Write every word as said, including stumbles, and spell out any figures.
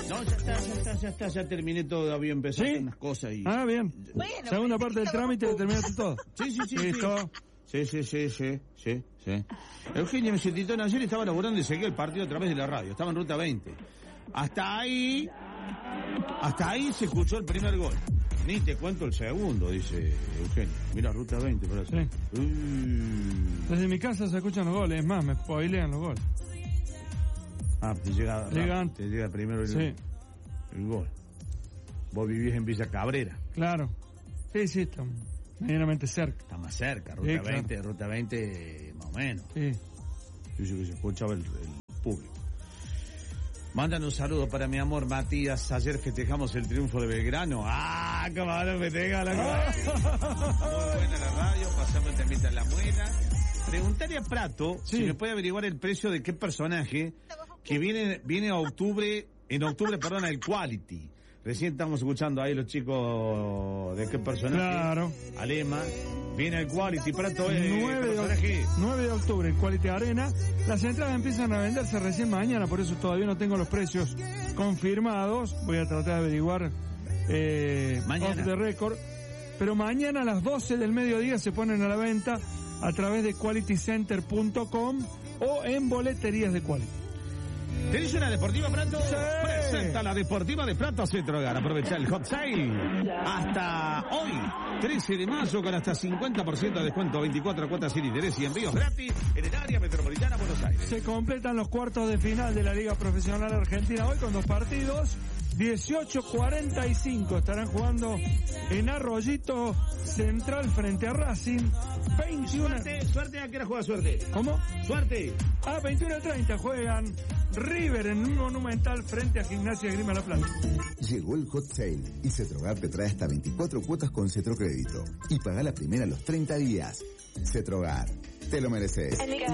No, ya está, ya está, ya está, ya terminé todo, había empezado ¿Sí? unas cosas y... Ah, bien. Bueno, Segunda pero parte del ¿qué trámite, estamos- terminaste todo. Sí, sí, sí. Listo. Sí, sí, sí, sí, sí, sí. Eugenio me sentí ayer, estaba laburando y seguía el partido a través de la radio, estaba en ruta veinte. Hasta ahí, hasta ahí se escuchó el primer gol. Ni te cuento el segundo, dice Eugenio. Mira, ruta veinte, por eso. Sí. Uh. Desde mi casa se escuchan los goles, es más, me spoilean los goles. Ah, te llega, Llega ah, antes. te llega primero el, Sí, el gol. Vos vivís en Villa Cabrera. claro. Sí, sí, está medianamente cerca. Está más cerca, ruta Sí, claro. veinte, ruta veinte más o menos. Sí. Dice que se escuchaba el, el público. Mandan un saludo para mi amor Matías. Ayer festejamos el triunfo de Belgrano. ¡Ah! ¡Cómo lo festeja la cosa! Muy buena la radio, pasamos el temita en la muela. Preguntarle a Prato Sí. si me puede averiguar el precio de qué personaje que viene, viene a octubre, en octubre, perdón, al Quality. Recién estamos escuchando ahí los chicos de qué personaje. Claro. Alema. Viene al Quality, Prato es nueve, personaje. de, nueve de octubre, en Quality Arena. Las entradas empiezan a venderse recién mañana, por eso todavía no tengo los precios confirmados. Voy a tratar de averiguar eh, Mañana. off the record. Pero mañana a las doce del mediodía se ponen a la venta a través de quality center punto com o en boleterías de Quality. ¿Tenés una deportiva, Prato? Sí. Presenta la deportiva de Prato Centrogar. Aprovecha el hot sale. Hasta hoy, trece de mayo, con hasta cincuenta por ciento de descuento, veinticuatro cuotas sin interés y envíos gratis en el área metropolitana Buenos Aires. Se completan los cuartos de final de la Liga Profesional Argentina hoy con dos partidos. dieciocho cuarenta y cinco estarán jugando en Arroyito Central frente a Racing. veintiuno. Suerte, suerte, ¿a qué hora juega suerte? ¿Cómo? Suerte. A veintiuno treinta juegan River en un Monumental frente a Gimnasia Grima La Plata. Llegó el hot sale y Cetrogar te trae hasta veinticuatro cuotas con Cetrocrédito y paga la primera a los treinta días. Cetrogar, te lo mereces.